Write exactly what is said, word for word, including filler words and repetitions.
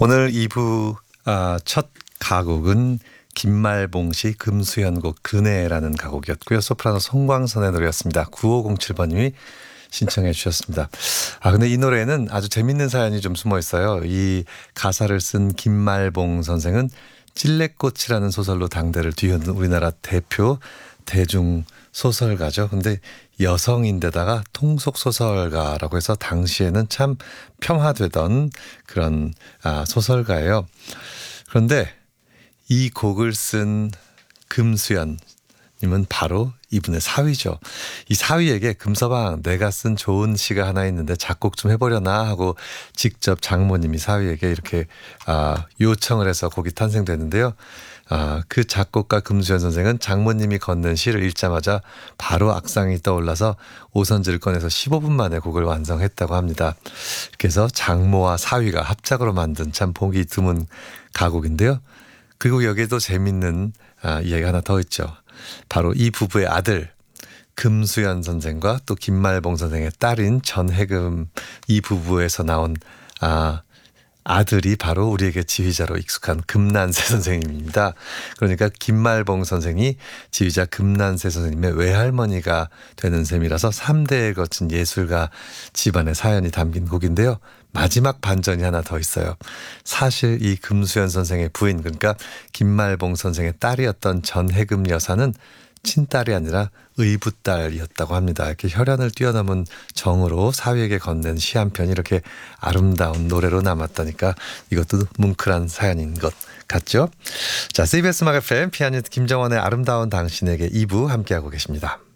오늘 이 부 아, 첫 가곡은 김말봉 씨 금수현곡 그네라는 가곡이었고요. 소프라노 송광선의 노래였습니다. 구오공칠 번님이 신청해 주셨습니다. 아 근데 이 노래에는 아주 재밌는 사연이 좀 숨어 있어요. 이 가사를 쓴 김말봉 선생은 찔레꽃이라는 소설로 당대를 뒤흔든 우리나라 대표 대중 소설가죠. 근데 여성인데다가 통속소설가라고 해서 당시에는 참 폄하되던 그런 아, 소설가예요. 그런데 이 곡을 쓴 금수연 님은 바로 이분의 사위죠. 이 사위에게 금서방 내가 쓴 좋은 시가 하나 있는데 작곡 좀 해보려나 하고 직접 장모님이 사위에게 이렇게 아, 요청을 해서 곡이 탄생되는데요. 아, 그 작곡가 금수연 선생은 장모님이 건넨 시를 읽자마자 바로 악상이 떠올라서 오선지를 꺼내서 십오 분 만에 곡을 완성했다고 합니다. 그래서 장모와 사위가 합작으로 만든 참 보기 드문 가곡인데요. 그리고 여기에도 재밌는 아, 이야기 하나 더 있죠. 바로 이 부부의 아들 금수연 선생과 또 김말봉 선생의 딸인 전혜금 이 부부에서 나온 아, 아들이 바로 우리에게 지휘자로 익숙한 금난세 선생님입니다. 그러니까 김말봉 선생이 지휘자 금난세 선생님의 외할머니가 되는 셈이라서 삼 대에 거친 예술가 집안의 사연이 담긴 곡인데요. 마지막 반전이 하나 더 있어요. 사실 이 금수연 선생의 부인 그러니까 김말봉 선생의 딸이었던 전혜금 여사는 친딸이 아니라 의붓딸이었다고 합니다. 이렇게 혈연을 뛰어넘은 정으로 사위에게 건넨 시 한 편이 이렇게 아름다운 노래로 남았다니까 이것도 뭉클한 사연인 것 같죠? 자, 씨비에스 음악 에프엠 피아니스트 김정원의 아름다운 당신에게 이 부 함께하고 계십니다.